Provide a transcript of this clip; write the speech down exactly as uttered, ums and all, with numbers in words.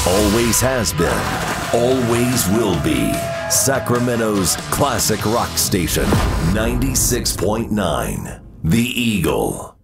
Always has been, always will be. Sacramento's classic rock station, ninety-six point nine, The Eagle.